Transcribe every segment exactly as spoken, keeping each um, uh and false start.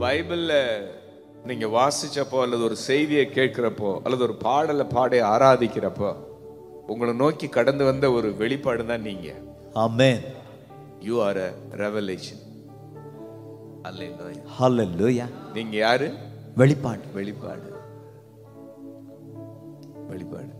பைபிள்ல நீங்க வாசிச்சப்போ அல்லது ஒரு செய்தியை கேட்கிறப்போ அல்லது ஒரு பாடலை பாடி ஆராதிக்கிறப்போ உங்களை நோக்கி கடந்து வந்த ஒரு வெளிப்பாடு தான் நீங்க. ஆமென். You are a revelation. Hallelujah. Hallelujah. நீங்க யாரு? வெளிப்பாடு. வெளிப்பாடு. வெளிப்பாடு.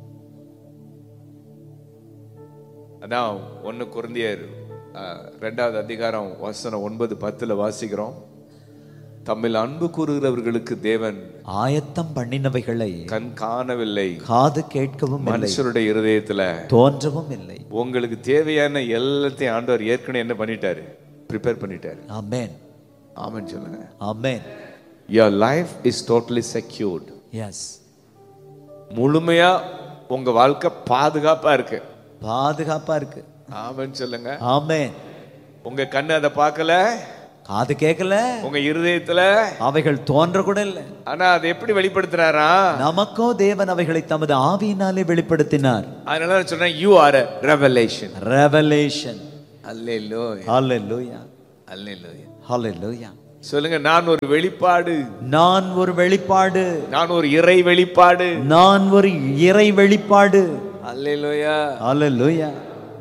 அதான் ஒன்னு கொரிந்தியர் இரண்டாவது அதிகாரம் வசனம் ஒன்பது பத்துல வாசிக்கிறோம். தம்மில் அன்பு கூறுகிறவர்களுக்கு தேவன் ஆயத்தம் பண்ணினவைகளை கண் காணவில்லை, காது கேட்கவும் மனுஷருடைய இருதயத்துல தோன்றவும் இல்லை. உங்களுக்கு தேவையான எல்லாத்தையும் ஆண்டவர் ஏற்கனவே என்ன பண்ணிட்டாரு? ப்ரிப்பேர் பண்ணிட்டாரு. ஆமென். ஆமென் சொல்லுங்க. ஆமென். Your life is totally secured. Yes. முழுமையா உங்க வாழ்க்கை பாதுகாப்பா இருக்கு. பாதுகாப்பா இருக்கு. ஆமென் சொல்லுங்க. ஆமென். உங்க கண்ணு அதை பார்க்கல, காது கேட்கல, உங்க இருதயத்துல அவைகள் தோன்ற கூட இல்லை. ஆனா அதை எப்படி வெளிப்படுத்துறாரா? நமக்கோ தேவன் அவைகளை தமது ஆவியினாலே வெளிப்படுத்தினார். அதனால நான் சொல்றேன், you are a revelation. Revelation. Hallelujah. Hallelujah. Hallelujah. Hallelujah. சொல்லுங்க, நான் ஒரு வெளிப்பாடு. நான் ஒரு வெளிப்பாடு. நான் ஒரு இறை வெளிப்பாடு. நான் ஒரு இறை வெளிப்பாடு. Hallelujah. Hallelujah.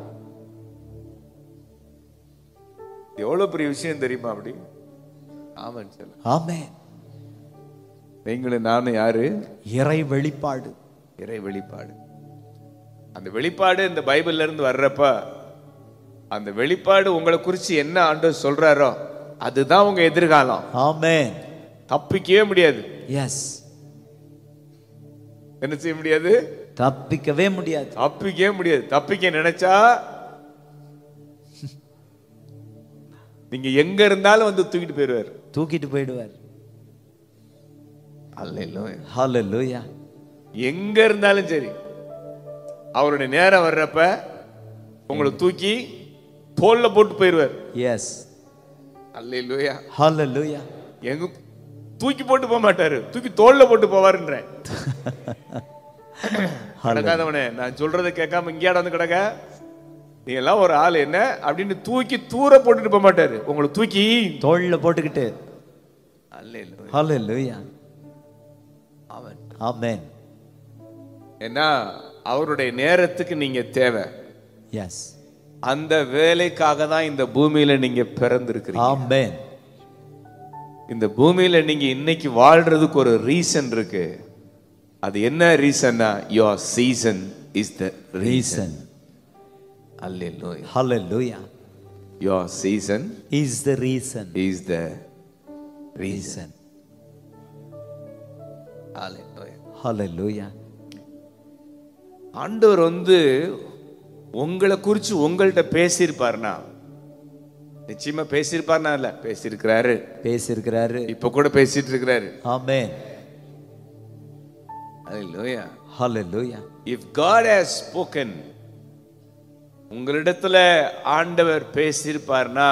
எவ்வளவு பெரிய விஷயம் தெரியுமா? அப்படி ஆமென் சொல்லுங்க. ஆமென். நீங்களும் நானும் யாரு? இறை வெளிப்பாடு. இறை வெளிப்பாடு. அந்த வெளிப்பாடு இந்த பைபிள்ல இருந்து வர்றப்ப அந்த வெளிப்பாடு உங்களை குறித்து என்ன ஆண்டவர் சொல்றாரோ அதுதான் உங்க எதிர்காலம். ஆமென். தப்பிக்கவே முடியாது. எஸ். என்ன செய்ய முடியாது? தப்பிக்கவே முடியாது. தப்பிக்கவே முடியாது. தப்பிக்க நினைச்சா நீங்க எங்க இருந்தாலும் வந்து தூக்கிட்டு போயிடுவார். தூக்கிட்டு போயிடுவார். அல்லேலூயா. ஹல்லேலூயா. எங்க இருந்தாலும் சரி அவருடைய நேரம் வர்றப்ப உங்களை தூக்கி தோல்ல போட்டு போயிடுவார். எஸ். அல்லேலூயா. ஹல்லேலூயா. எங்க தூக்கி போட்டு போக மாட்டாரு, தூக்கி தோல்ல போட்டு போவாருன்ற. நடக்காதவனே, நான் சொல்றதை கேட்காம இங்கேயாட வந்து கிடக்க, நீ எல்லாம் ஒரு ஆள் என்ன அப்படின்னு தூக்கி தூர போட்டுட்டு போக மாட்டாரு, உங்களை தூக்கி தோல்ல போட்டுக்கிட்டு. அல்லேலூயா. ஹல்லேலூயா. ஆமென். ஆமென். ஏன்னா அவருடைய நேரத்துக்கு நீங்க தேவை. எஸ். அந்த வேலைக்காக தான் இந்த பூமியில நீங்க பிறந்திருக்கிறீங்க. ஆமென். இந்த பூமியில நீங்க இன்னைக்கு வாழ்றதுக்கு ஒரு ரீசன் இருக்கு. அது என்ன ரீசன்னா, your season is the reason. Hallelujah. Hallelujah. Your season is the reason. is the reason. Hallelujah. Hallelujah. ஆண்டவர் வந்து உங்களை குறித்து உங்கள்கிட்ட பேசியிருப்பார்னா, நிச்சயமா பேசியிருப்பார்னா, இல்ல பேசியிருக்கிறாரு. பேசியிருக்கிறாரு. இப்ப கூட பேசிட்டு இருக்கிறாரு. ஆமென். Hallelujah. Hallelujah. If God has spoken, உங்களிடத்துல ஆண்டவர் பேசியிருப்பார்னா,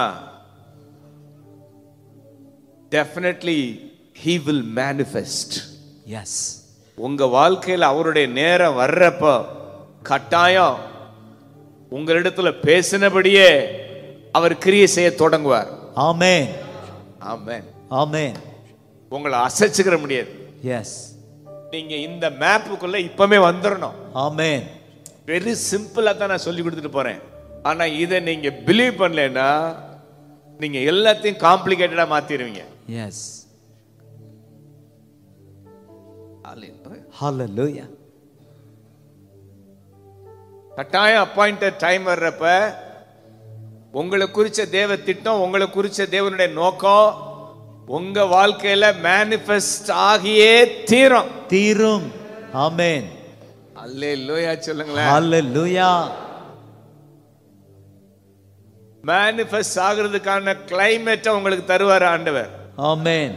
definitely he will manifest. Yes. உங்க வாழ்க்கையில் அவருடைய நேரம் வர்றப்ப கட்டாயம் உங்களிடத்துல பேசினபடியே அவர் கிரியை செய்ய தொடங்குவார். ஆமென். ஆமென். ஆமென். உங்களை அசைச்சுக்கிற முடியாது. எஸ். நீங்க இந்த மேப்புக்குள்ள இப்பவே வந்துடணும். ஆமென். வெரி சிம்பிளா தான் நான் சொல்லி கொடுத்துட்டு போறேன். ஆனா இதை நீங்க பிலீவ் பண்ணலன்னா நீங்க எல்லாத்தையும் காம்ப்ளிகேட்டடா மாத்திடுவீங்க. எஸ். ஹல்லேலூயா. கட்டாயம் அப்பாயிண்டட் டைம் வர்றப்ப உங்களை குறிச்ச தேவ திட்டம், உங்களை குறிச்ச தேவனுடைய நோக்கம் உங்க வாழ்க்கையில மேனிஃபெஸ்ட் ஆகியே தீரும். தீரும். ஆமென். அல்லேலூயா சொல்லுங்களேன். ஹல்லேலூயா. மேனிஃபெஸ்ட் ஆகிறதுக்கான கிளைமேட்டை உங்களுக்கு தருவார் ஆண்டவர். ஆமென்.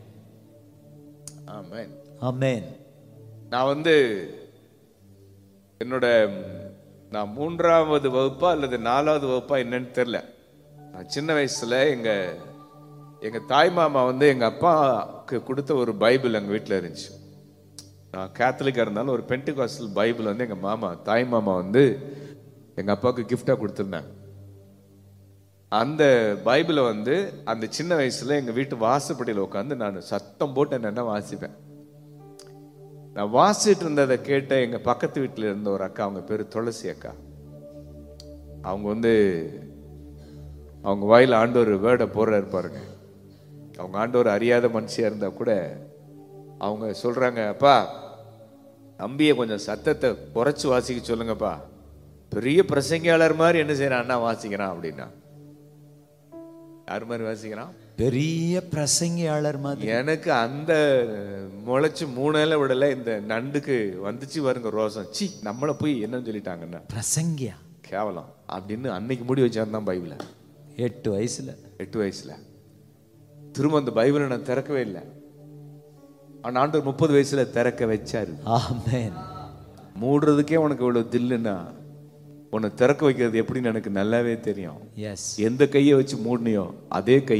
ஆமென். ஆமென். நான் வந்து என்னோட நான் மூன்றாவது வகுப்பா அல்லது நாலாவது வகுப்பா என்னன்னு தெரியல. நான் சின்ன வயசுல எங்க எங்க தாய் மாமா வந்து எங்க அப்பாவுக்கு கொடுத்த ஒரு பைபிள் எங்க வீட்டில் இருந்துச்சு. நான் கேத்தலிக்கா இருந்தாலும் ஒரு பென்டிகாஸ்டல் பைபிள் வந்து எங்க மாமா தாய் மாமா வந்து எங்க அப்பாவுக்கு கிஃப்டா கொடுத்துருந்தாங்க. அந்த பைபிளை வந்து அந்த சின்ன வயசுல எங்க வீட்டு வாசப்படியில் உட்காந்து நான் சத்தம் போட்டு என்னென்ன வாசிப்பேன். நான் வாசிட்டு இருந்ததை கேட்ட எங்க பக்கத்து வீட்டில் இருந்த ஒரு அக்கா, அவங்க பேரு துளசி அக்கா. அவங்க வந்து அவங்க வாயில ஆண்டவர் வேர்டை போடுறாரு பாருங்க. அவங்க ஆண்டவர் அறியாத மனுஷியா இருந்தா கூட அவங்க சொல்றாங்க, அப்பா தம்பியை கொஞ்சம் சத்தத்தை குறைச்சு வாசிக்க சொல்லுங்கப்பா, பெரிய பிரசங்கியாளர் மாதிரி என்ன செய்யறான் அண்ணா வாசிக்கிறான் அப்படின்னா. யார் மாதிரி வாசிக்கிறான்? பெரிய பிரசங்கியாளர் மாதிரி. எனக்கு அந்த முளைச்சு மூணையில விடல, இந்த நண்டுக்கு வந்துச்சு வருங்க ரோசம். சி நம்மளை போய் என்னன்னு சொல்லிட்டாங்கன்னா பிரசங்கியா கேவலம் அப்படின்னு அன்னைக்கு முடி வச்சாருந்தான் பைபிள. எட்டு வயசுல எட்டு வயசுல திரும்ப அந்த பைபிளை நான் திறக்கவே இல்லை. ஆனா ஆண்டவர் முப்பது வயசுல திறக்க வச்சாரு. ஆமென். மூடுறதுக்கே உனக்கு இவ்வளவு தில்லுன்னா உன்னை திறக்க வைக்கிறது எப்படின்னு எனக்கு நல்லாவே தெரியும். எஸ் எந்த கையை வச்சு மூடனியோ அதே கை.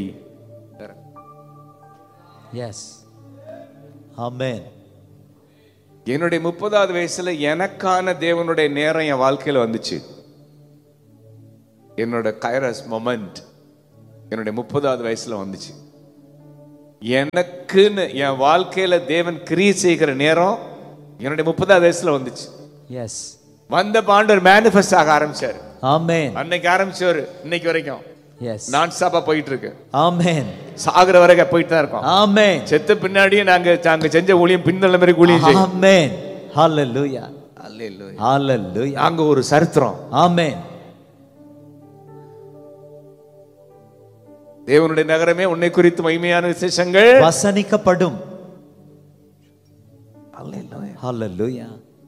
எஸ் ஆமென். என்னுடைய முப்பதாவது வயசுல எனக்கான தேவனுடைய நேரம் என் வாழ்க்கையில வந்துச்சு. என்னோட கைரஸ் மொமெண்ட் என்னுடைய முப்பதாவது வயசுல வந்துச்சு. எனக்குன்னு என் வாழ்க்கையில தேவன் கிரியை செய்கிற நேரம் என்னுடைய முப்பதாவது வயசுல வந்துச்சு. எஸ் வந்த ஆண்டவர் மேனிஃபெஸ்ட் ஆக ஆரம்பிச்சாரு. ஆமென். அன்னைக்கு ஆரம்பிச்சவர் இன்னைக்கு வரைக்கும் எஸ் நான் ஸ்டாப்பா போயிட்டு இருக்கு. ஆமென். சாகுற வரைக்கும் போயிட்டு தான் இருக்கோம். ஆமென். செத்த பின்னாடியே நாங்க நாங்க செஞ்ச ஊழியம் பின்னல மாதிரி ஊழியம் செய்யும். ஆமென். ஹalleluya. ஹalleluya. ஹalleluya. நாங்க ஒரு சரித்திரம். ஆமென். தேவனுடைய நகரமே உன்னை குறித்து மகிமையான விசேஷங்கள் வசனிக்கப்படும். ஹalleluya. ஹalleluya.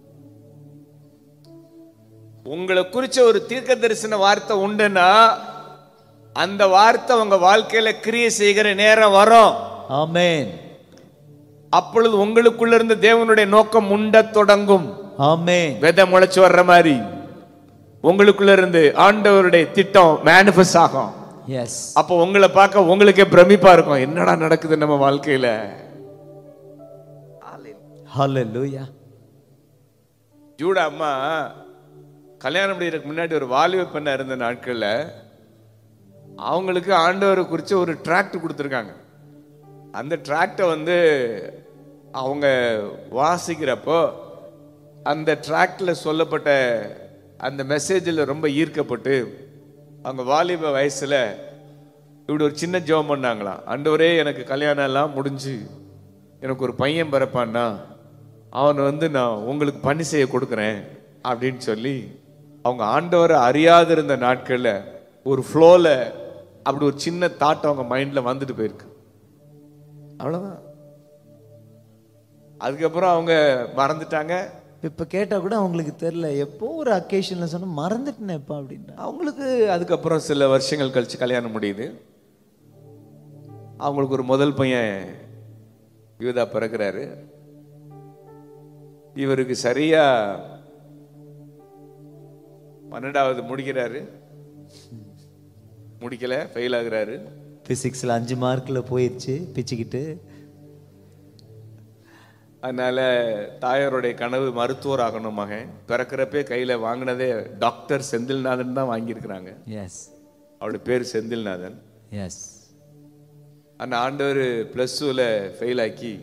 உங்களை குறிச்ச ஒரு தீர்க்க தரிசன வார்த்தை உண்டுன்னா அந்த வார்த்தை உங்க வாழ்க்கையில கிரியை செய்கிற நேரம் வரும். ஆமென். அப்பொழுது உங்களுக்குள்ள இருந்து தேவனுடைய நோக்கம் உண்ட தொடங்கும். ஆமென். விதை முளைச்சு வர்ற மாதிரி உங்களுக்குள்ள இருந்து ஆண்டவருடைய திட்டம் மேனிஃபெஸ்ட் ஆகும். எஸ். அப்போ உங்களை பார்க்க உங்களுக்கே பிரமிப்பா இருக்கும், என்னடா நடக்குது நம்ம வாழ்க்கையில. ஹalleluya. ஜூடா அம்மா கல்யாணம் முடியறதுக்கு முன்னாடி ஒரு வாலிப பெண்ணா இருந்த நாட்கள்ல அவங்களுக்கு ஆண்டவரை குறித்து ஒரு டிராக்ட் கொடுத்துருக்காங்க. அந்த டிராக்டை வந்து அவங்க வாசிக்கிறப்போ அந்த டிராக்டில் சொல்லப்பட்ட அந்த மெசேஜில் ரொம்ப ஈர்க்கப்பட்டு அவங்க வாலிப வயசில் இப்படி ஒரு சின்ன ஜெபம் பண்ணாங்களாம். ஆண்டவரே எனக்கு கல்யாணம் எல்லாம் முடிஞ்சு எனக்கு ஒரு பையன் பிறப்பான்னா அவனை வந்து நான் உங்களுக்கு பணி செய்ய கொடுக்குறேன் அப்படின்னு சொல்லி அவங்க ஆண்டவரை அறியாதிருந்த நாட்களில் ஒரு ஃப்ளோல அப்படி ஒரு சின்ன தாட் அவங்க மைண்ட்ல வந்துட்டு போயிருக்கு. அவ்வளவுதான். அதுக்கப்புறம் அவங்க மறந்துட்டாங்க. இப்ப கேட்டா கூட அவங்களுக்கு தெரியல, எப்போ ஒரு அக்கேஷன்ல சொன்னா மறந்துட்டேன் எப்ப அப்படின்னா. அவங்களுக்கு அதுக்கப்புறம் சில வருஷங்கள் கழிச்சு கல்யாணம் முடியுது. அவங்களுக்கு ஒரு முதல் பையன் யூதா பிறக்கிறாரு. இவருக்கு சரியா பன்னெண்டாவது முடிக்கிறாரு, முடிக்கல, ஃபெயில் ஆகுறாரு. பிசிக்ஸ்ல அஞ்சு மார்க்ல போயிடுச்சு பிச்சுக்கிட்டு. அதனால தாயாருடைய கனவு மருத்துவர் ஆகணும் மகன். பிறக்கிறப்பே கையில வாங்கினதே டாக்டர் செந்தில்நாதன் தான் வாங்கியிருக்கிறாங்க. எஸ். அவருடைய பேர் செந்தில்நாதன். எஸ். அந்த ஆண்டவர் பிளஸ் டூல ஃபெயில் ஆக்கி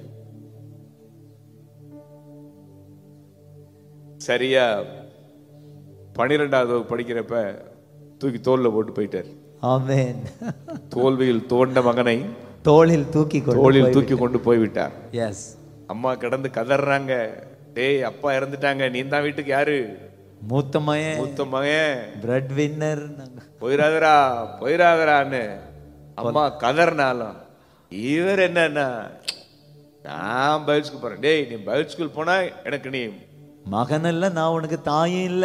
சரியா பனிரெண்டாவது படிக்கிறப்ப தூக்கி தோல்ல போட்டு போயிட்டார். ஆமென். தோல்வியில் தோண்ட மகனை தோளில் தூக்கி தோளில் தூக்கி கொண்டு போய்விட்டார். எஸ். அம்மா கிடந்து கதறாங்க, டேய் அப்பா இறந்துட்டாங்க, நீ தான் வீட்டுக்கு யாரு? மூத்த மகன். மூத்த மகன், பிரெட் வின்னர். போயிராதரா போயிராதரான்னு அம்மா கதறினாலும் இவர் என்னன்னா, நான் பைபிள் ஸ்கூல் போறேன். டேய் நீ பைபிள் ஸ்கூல் போனா எனக்கு நீ மகன் இல்ல, நான் உனக்கு தாயும் இல்ல.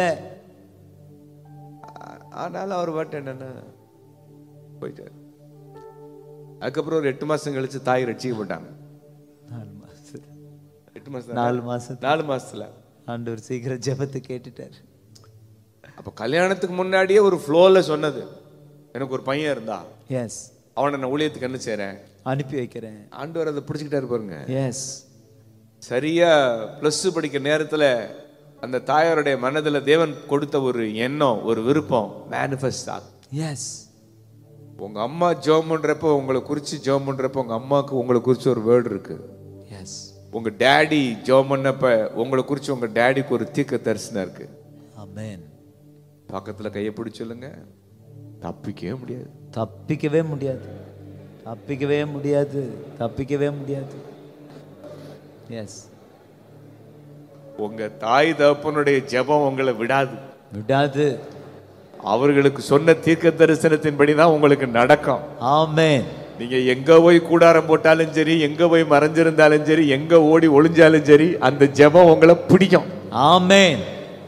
ஆனாலும் அவர் பாட்டு என்னன்னா போயிட்டார். அதுக்கப்புறம் ஒரு எட்டு மாசம் கழிச்சு தாய் ரட்சிக்கப்பட்டாங்க. நாலு மாசம் எட்டு மாசம் நாலு மாசம் நாலு மாசத்துல ஆண்டவர் சீக்கிரம் ஜெபத்தை கேட்டுட்டார். அப்ப கல்யாணத்துக்கு முன்னாடியே ஒரு ஃப்ளோல சொன்னது, எனக்கு ஒரு பையன் இருந்தா எஸ் அவனை நான் ஊழியத்துக்கு என்ன செய்றேன், அனுப்பி வைக்கிறேன். ஆண்டவர் அதை பிடிச்சிக்கிட்டாரு பாருங்க. எஸ். சரியா பிளஸ் டூ படிக்கிற நேரத்துல அந்த தாயாருடைய மனதுல தேவன் கொடுத்த ஒரு எண்ணம், ஒரு விருப்பம் மேனிஃபெஸ்ட் ஆகும். எஸ். உங்க அம்மா ஜெபம் பண்றப்போ உங்களை குறிச்சு ஜெபம் பண்றப்போ உங்க அம்மாவுக்கு உங்களை குறிச்சு ஒரு வேர்டு இருக்கு. எஸ். உங்க டேடி ஜெபம் பண்ணப்ப உங்களை குறிச்சு உங்க டேடிக்கு ஒரு தீர்க்க தரிசனம் இருக்கு. ஆமென். பக்கத்துல கையை பிடிச்சு சொல்லுங்க, தப்பிக்கவே முடியாது. தப்பிக்கவே முடியாது. தப்பிக்கவே முடியாது. தப்பிக்கவே முடியாது. எஸ். உங்க தாய் தகப்பனுடைய ஜெபம் உங்களை விடாது. விடாது. அவர்களுக்கு சொன்ன தீர்க்க தரிசனத்தின்படி தான் உங்களுக்கு நடக்கும். ஆமென். நீங்க எங்க போய் கூடாரம் போட்டாலும் சரி, எங்க போய் மறைஞ்சிருந்தாலும் சரி, எங்க ஓடி ஒளிஞ்சாலும் சரி, அந்த ஜெபம் உங்களை பிடிக்கும். ஆமென்.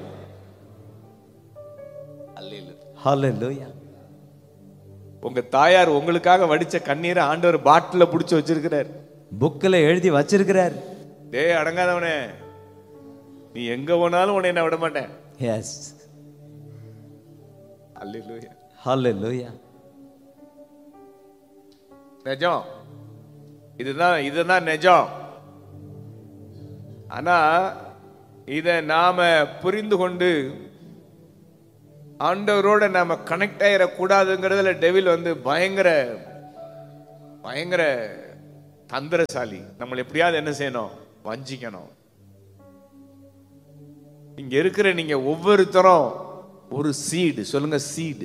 ஹல்லேலூயா. உங்க தாயார் உங்களுக்காக வடிச்ச கண்ணீரை ஆண்டவர் பாட்டில புடிச்சு வச்சிருக்கிறார், புக்கில் எழுதி வச்சிருக்கிறார். டேய் அடங்காதவனே, நீ எங்க போனாலும் உன்னை நான் விட மாட்டேன். எஸ். அல்லேலூயா. ஹல்லேலூயா. நிஜம், இதுதான் இதுதான் நிஜம். ஆனா இத நாம புரிந்து கொண்டு ஆண்டவரோட நாம கனெக்ட் ஆயிடக்கூடாதுங்கிறதுல டெவில் வந்து பயங்கர பயங்கர தந்திரசாலி. நம்மளை எப்படியாவது என்ன செய்யணும், வஞ்சிக்கணும். இங்க இருக்கிற நீங்க ஒவ்வொருத்தரும் ஒரு சீடு, சொல்லுங்க சீடு.